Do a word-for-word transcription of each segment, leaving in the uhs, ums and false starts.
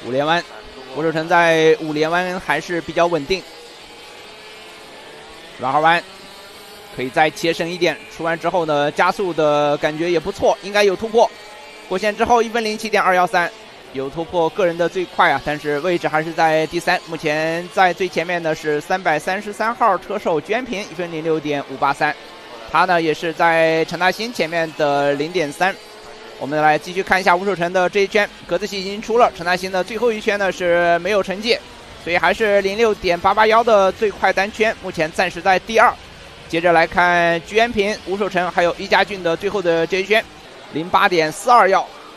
五连弯，吴守成在五连弯还是比较稳定。软号弯可以再切身一点，出弯之后呢，加速的感觉也不错，应该有突破。过线之后一分零七点二一三，有突破个人的最快啊，但是位置还是在第三。目前在最前面的是三百三十三号车手居安平，一分零六点五八三，他呢也是在陈大兴前面的零点三。我们来继续看一下吴守成的这一圈，格子器已经出了，陈大兴的最后一圈呢是没有成绩，所以还是零六点八八一的最快单圈，目前暂时在第二。接着来看居安平、吴守成还有易家俊的最后的这一圈，零八点四二一。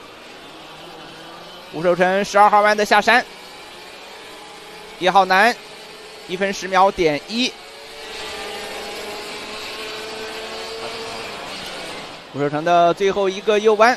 吴守成十二号弯的下山，一号难，一分十秒点一。吴守成的最后一个右弯，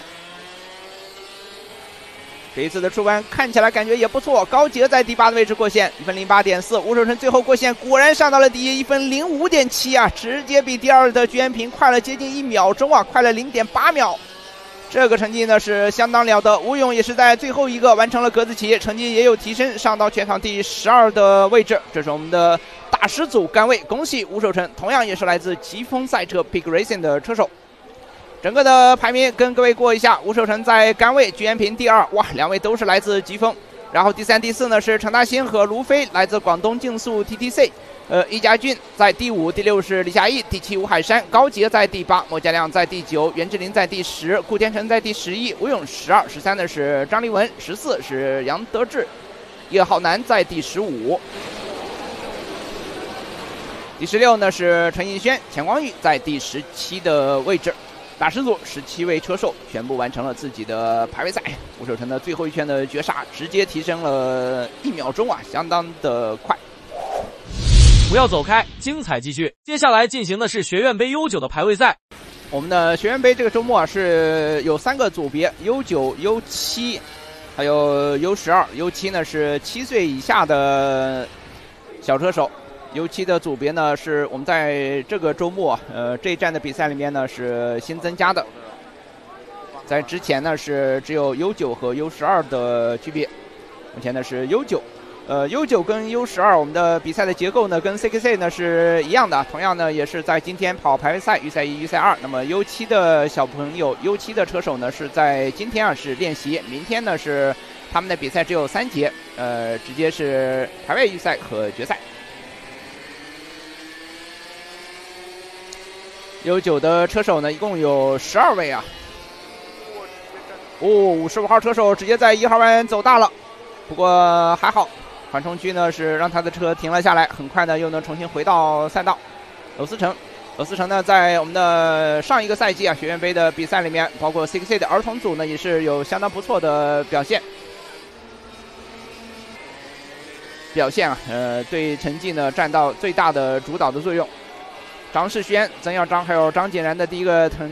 这一次的出弯看起来感觉也不错，高杰在第八的位置过线，一分零八点四。吴守成最后过线，果然上到了第一，一分零五点七啊，直接比第二的居安平快了接近一秒钟啊，快了零点八秒。这个成绩呢是相当了得，吴勇也是在最后一个完成了格子棋，成绩也有提升，上到全场第十二的位置。这是我们的大师组杆位，恭喜吴守成，同样也是来自疾风赛车 Peak Racing 的车手。整个的排名跟各位过一下，吴守成在杆位，居安平第二，哇，两位都是来自疾风。然后第三、第四呢是陈大兴和卢飞，来自广东竞速 T T C。呃，易家俊在第五，第六是李佳毅，第七吴海山，高杰在第八，莫家亮在第九，袁志林在第十，顾天成在第十一，吴勇十二，十三的是张立文，十四是杨德志，叶浩南在第十五，第十六呢是陈奕轩，钱光裕在第十七的位置。大师组十七位车手全部完成了自己的排位赛，吴守成的最后一圈的绝杀直接提升了一秒钟啊，相当的快。 不要走开，精彩继续。接下来进行的是学院杯 U 九的排位赛。 我们的学院杯这个周末啊是有三个组别 ，U 九、U 七，还有 U 十二。U 七呢是七岁以下的小车手。U 七的组别呢是我们在这个周末呃这一站的比赛里面呢是新增加的，在之前呢是只有 U 九和 U 十二的区别，目前呢是 U 九。呃 U 九跟 U 十二我们的比赛的结构呢跟 C K C 呢是一样的，同样呢也是在今天跑排位赛预赛一、预赛二。那么 U 七的小朋友 U 七的车手呢是在今天啊是练习，明天呢是他们的比赛只有三节，呃直接是排位预赛和决赛。U 九的车手呢一共有十二位啊，哦，五十五号车手直接在一号弯走大了，不过还好。缓冲区呢是让他的车停了下来，很快呢又能重新回到赛道。娄思成，娄思成呢在我们的上一个赛季啊学院杯的比赛里面，包括 C K C 的儿童组呢也是有相当不错的表现。表现啊，呃，对成绩呢占到最大的主导的作用。张世轩、曾耀章还有张景然的第一个成